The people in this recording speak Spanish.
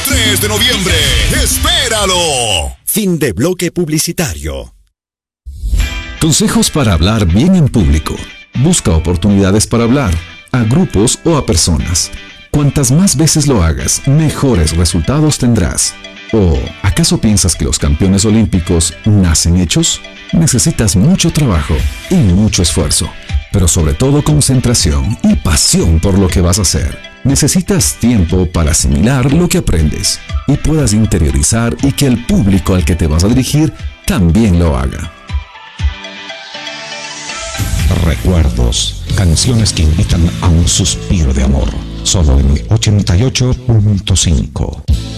3 de noviembre. ¡Espéralo! Fin de bloque publicitario. Consejos para hablar bien en público. Busca oportunidades para hablar, a grupos o a personas. Cuantas más veces lo hagas, mejores resultados tendrás. ¿O acaso piensas que los campeones olímpicos nacen hechos? Necesitas mucho trabajo y mucho esfuerzo, pero sobre todo concentración y pasión por lo que vas a hacer. Necesitas tiempo para asimilar lo que aprendes y puedas interiorizar y que el público al que te vas a dirigir también lo haga. Recuerdos, canciones que invitan a un suspiro de amor, solo en 88.5.